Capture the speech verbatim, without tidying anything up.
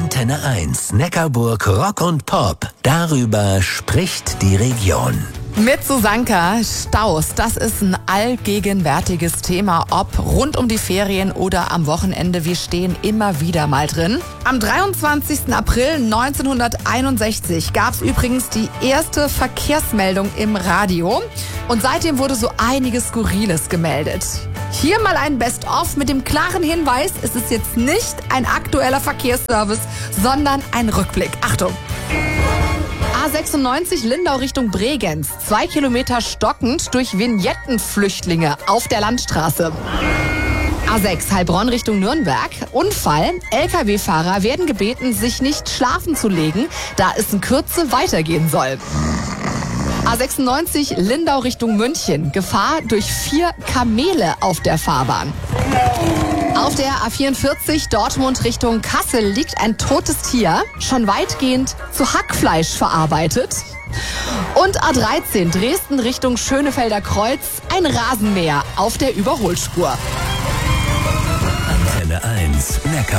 Antenne eins, Neckarburg Rock und Pop. Darüber spricht die Region. Mit Susanka, Staus, das ist ein allgegenwärtiges Thema, ob rund um die Ferien oder am Wochenende. Wir stehen immer wieder mal drin. Am dreiundzwanzigsten April neunzehnhunderteinundsechzig gab es übrigens die erste Verkehrsmeldung im Radio. Und seitdem wurde so einiges Skurriles gemeldet. Hier mal ein Best-of mit dem klaren Hinweis, es ist jetzt nicht ein aktueller Verkehrsservice, sondern ein Rückblick. Achtung! A sechsundneunzig Lindau Richtung Bregenz. Zwei Kilometer stockend durch Vignettenflüchtlinge auf der Landstraße. A sechs Heilbronn Richtung Nürnberg. Unfall. L K W-Fahrer werden gebeten, sich nicht schlafen zu legen, da es in Kürze weitergehen soll. A sechsundneunzig Lindau Richtung München. Gefahr durch vier Kamele auf der Fahrbahn. Auf der A vierundvierzig Dortmund Richtung Kassel liegt ein totes Tier, schon weitgehend zu Hackfleisch verarbeitet. Und A dreizehn Dresden Richtung Schönefelder Kreuz, ein Rasenmäher auf der Überholspur. Antenne eins, Neckar.